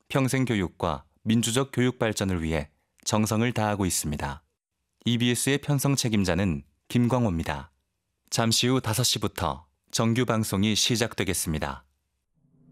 평생 교육과 민주적 교육 발전을 위해 정성을 다하고 있습니다. EBS의 편성 책임자는 김광호입니다. 잠시 후 5시부터 정규 방송이 시작되겠습니다.